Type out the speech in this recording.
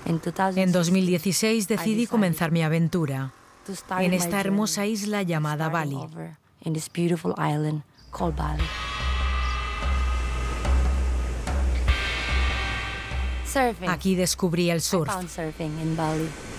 En 2016 decidí comenzar mi aventura en esta hermosa isla llamada Bali. Aquí descubrí el surf.